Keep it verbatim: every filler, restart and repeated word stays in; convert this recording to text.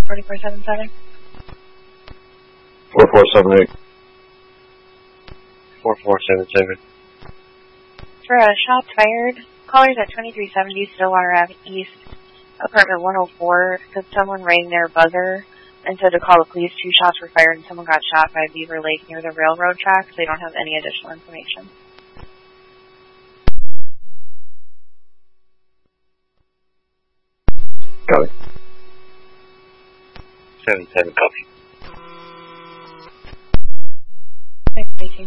forty-four seven seven. four four seven eight. four four seven seven. For uh, shots fired, callers at twenty-three seventy Stillwater Avenue East, apartment one oh four, said someone rang their buzzer and said to call the police. Two shots were fired and someone got shot by Beaver Lake near the railroad tracks. They don't have any additional information. Got it. seven seven copy.